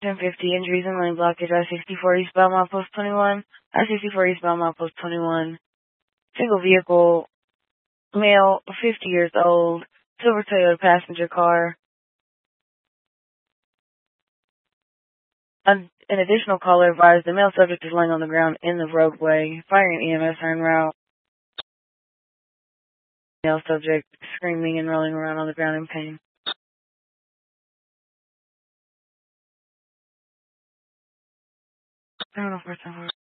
1050, injuries and lane blockage, I-64 eastbound milepost 21, I-64 eastbound milepost 21, single vehicle, male, 50 years old, silver Toyota passenger car. An additional caller advised the male subject is laying on the ground in the roadway, firing EMS en route. Male subject screaming and rolling around on the ground in pain. I don't know if we're